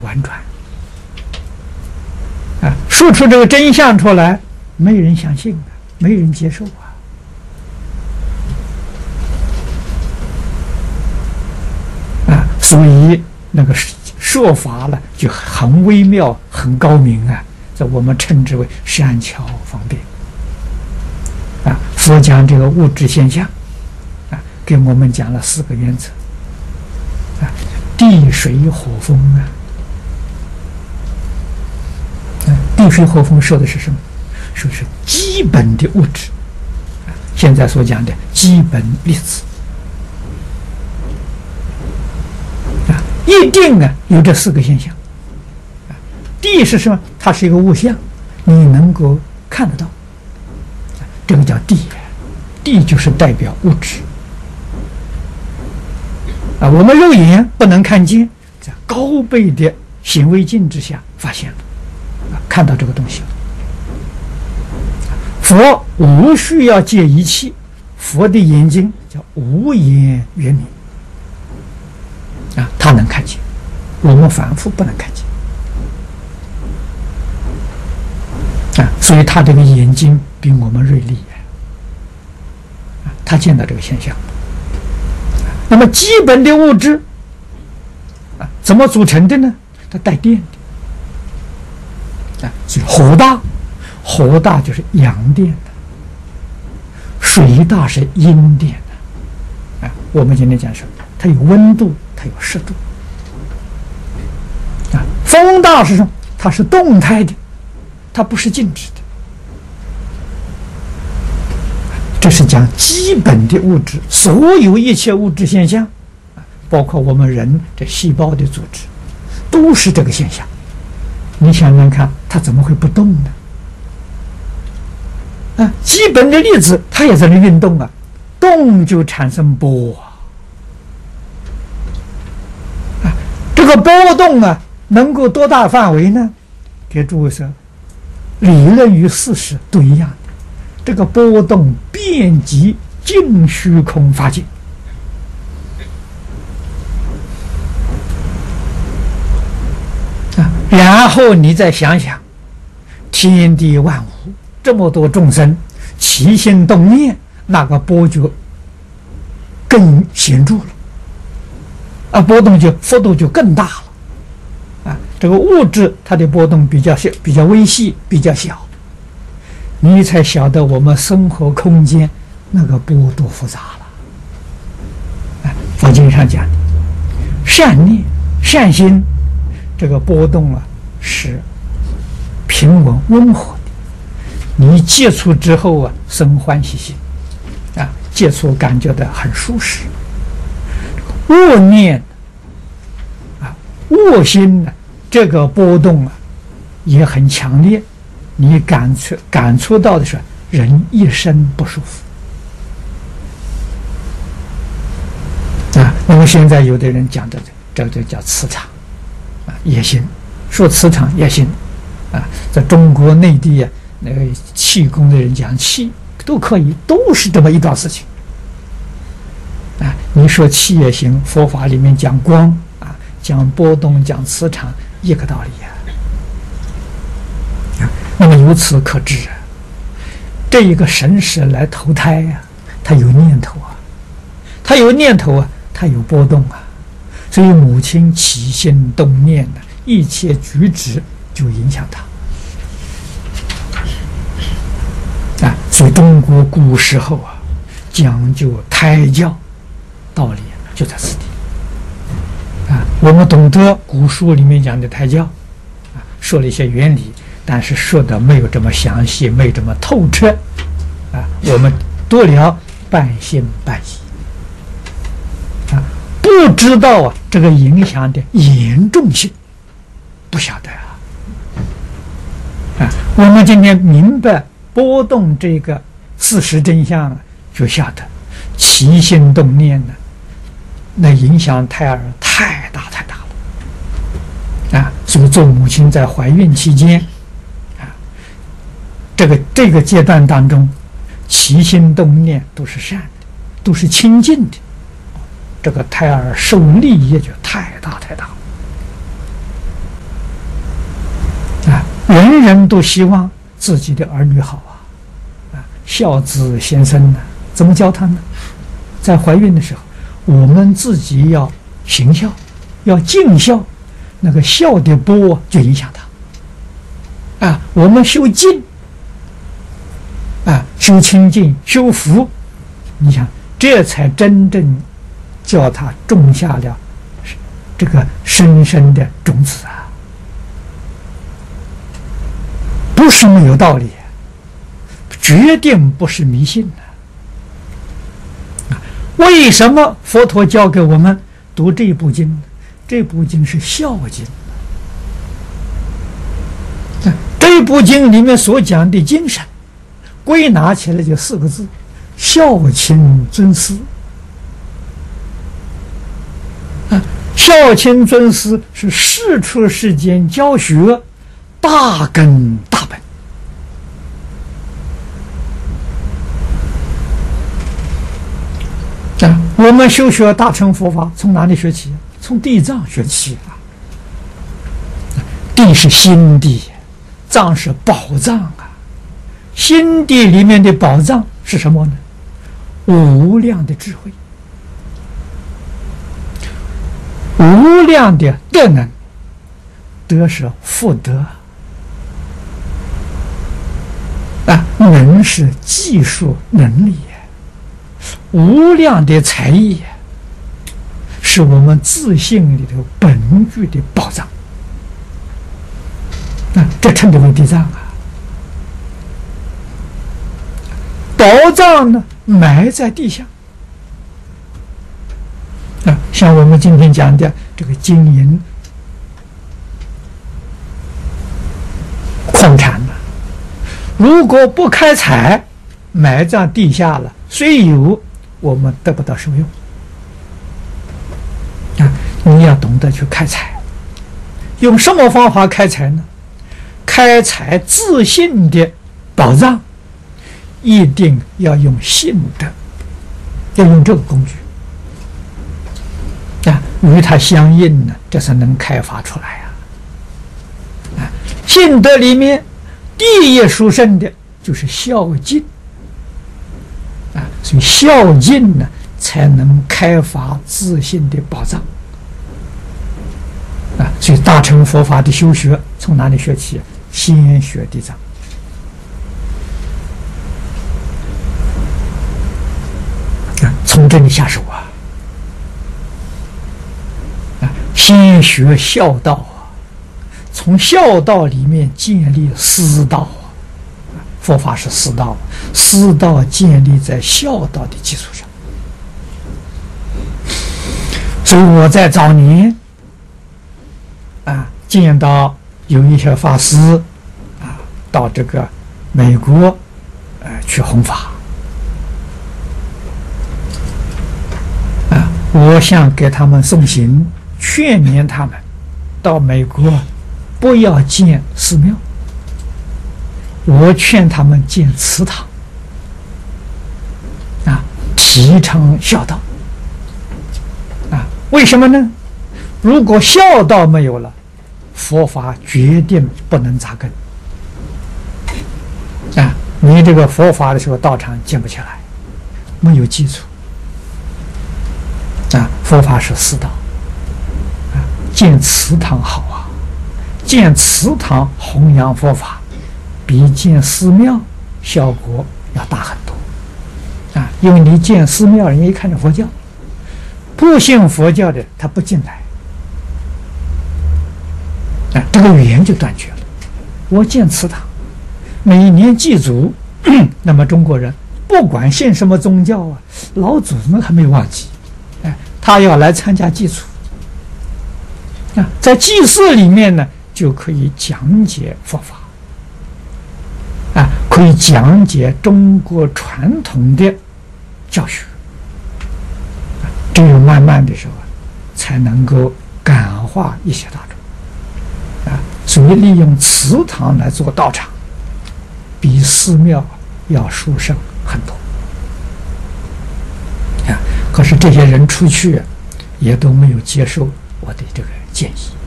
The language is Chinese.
婉转啊，说出这个真相出来，没人相信啊，没人接受啊，所以那个说法呢就很微妙、很高明啊，这我们称之为善巧方便啊。佛讲这个物质现象啊，给我们讲了4个原则啊，地水火风啊。地水火风说的是什么？说是基本的物质，现在所讲的基本粒子啊，一定啊有这4个现象。地是什么？它是一个物象，你能够看得到，这个叫地。地就是代表物质啊，我们肉眼不能看见，在高倍的显微镜之下发现了。看到这个东西了，佛无需要借仪器，佛的眼睛叫无眼圆明啊，他能看见，我们凡夫不能看见啊，所以他这个眼睛比我们锐利啊，他见到这个现象。那么基本的物质啊，怎么组成的呢？它带电的。所以火大，火大就是阳电的；水大是阴电的。啊，我们今天讲说，它有温度，它有湿度。啊，风大是什么？它是动态的，它不是静止的。这是讲基本的物质，所有一切物质现象，包括我们人这细胞的组织，都是这个现象。你想想看，它怎么会不动呢？啊，基本的粒子它也在那运动啊，动就产生波啊，这个波动啊，能够多大范围呢？给诸位说，理论与事实都一样的，这个波动遍及尽虚空法界。然后你再想想，天地万物这么多众生起心动念，那个波就更显著了啊，波动就幅度就更大了啊。这个物质它的波动比较小，比较微细，比较小，你才晓得我们生活空间那个波多复杂了啊。佛经上讲的善念、善心。这个波动啊是平稳温和的，你接触之后啊生欢喜心啊，接触感觉到很舒适。恶念啊恶心呢，这个波动啊也很强烈，你感触到的是人一身不舒服啊。那么现在有的人讲的这就叫磁场。也行，说磁场也行啊，在中国内地啊，那个气功的人讲气都可以，都是这么一桩事情啊。你说气也行，佛法里面讲光啊，讲波动，讲磁场，一个道理啊。那么由此可知啊，这一个神识来投胎啊，他有念头啊，他有念头啊，他有波动啊。所以母亲起心动念的一切举止就影响他啊。所以中国古时候啊讲究胎教，道理就在此地啊。我们懂得古书里面讲的胎教啊，说了一些原理，但是说的没有这么详细，没有这么透彻啊。我们多了半信半疑啊。不知道啊，这个影响的严重性，不晓得啊。我们今天明白波动这个事实真相了，就晓得起心动念呢，那影响胎儿太大了啊。所以做母亲在怀孕期间啊，这个阶段当中，起心动念都是善的，都是清净的。这个胎儿受利益就太大了。 人人都希望自己的儿女好孝子贤孙呢，怎么教他呢？在怀孕的时候，我们自己要行孝，要尽孝，那个孝的波就影响他。我们修敬，修清净，修福，你想，这才真正叫他种下了这个深深的种子不是没有道理，决定不是迷信为什么佛陀教给我们读这部经呢？这部经是孝经。这部经里面所讲的精神，归纳起来就4个字：孝亲尊师。孝亲尊师是世出世间教学大根大本。我们修学大乘佛法从哪里学起？从地藏学起地是心地，藏是宝藏心地里面的宝藏是什么呢？无量的智慧，无量的德能。德是福德能是技术能力，无量的才艺是我们自信里头本具的宝藏。这称之为地藏宝藏呢，埋在地下像我们今天讲的这个金银矿产如果不开采，埋在地下了，虽有我们得不到受用你要懂得去开采。用什么方法开采呢？开采自信的宝藏，一定要用信德，要用这个工具与它相应呢，这才能开发出来信德里面第一殊胜的就是孝敬所以孝敬呢，才能开发自信的宝藏所以大乘佛法的修学从哪里学起？先学地藏从这里下手先学孝道从孝道里面建立师道佛法是师道，师道建立在孝道的基础上。所以我在早年见到有一些法师到这个美国去弘法我想给他们送行，劝勉他们到美国不要建寺庙，我劝他们建祠堂提倡孝道为什么呢？如果孝道没有了，佛法决定不能扎根你这个佛法的时候道场建不起来，没有基础佛法是师道建祠堂好建祠堂弘扬佛法比建寺庙效果要大很多因为你建寺庙，人家一看着佛教，不信佛教的他不进来这个语言就断绝了。我建祠堂，每年祭祖那么中国人不管信什么宗教老祖宗还没忘记他要来参加祭祖在祭祀里面呢就可以讲解佛法可以讲解中国传统的教学只有慢慢的时候才能够感化一些大众所以利用祠堂来做道场比寺庙要殊胜很多可是这些人出去也都没有接受我的这个建议